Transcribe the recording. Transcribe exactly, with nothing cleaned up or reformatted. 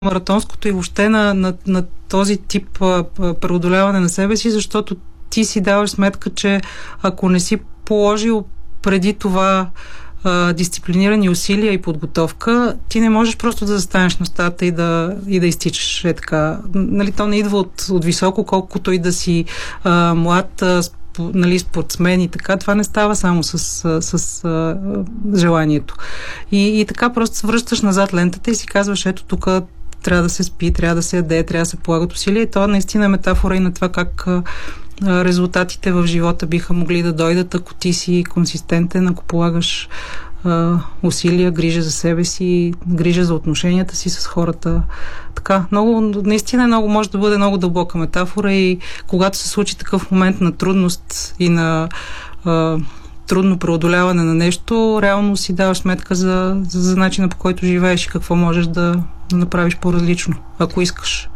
маратонското и въобще на, на, на този тип а, преодоляване на себе си, защото ти си даваш сметка, че ако не си положил преди това а, дисциплинирани усилия и подготовка, ти не можеш просто да застанеш на стата и да, и да изтичаш. Е така. Нали, то не идва от, от високо, колкото и да си а, млад, а, нали, спортсмен и така, това не става само с, с, с а, желанието. И, и така просто се връщаш назад лентата и си казваш, ето тук трябва да се спи, трябва да се яде, трябва да се полагат усилия и това наистина е метафора и на това как а, резултатите в живота биха могли да дойдат, ако ти си консистентен, ако полагаш а, усилия, грижа за себе си, грижа за отношенията си с хората. Така, много, наистина много може да бъде много дълбока метафора и когато се случи такъв момент на трудност и на а, трудно преодоляване на нещо, реално си даваш сметка за, за, за начина, по който живееш и какво можеш да, да направиш по-различно, ако искаш.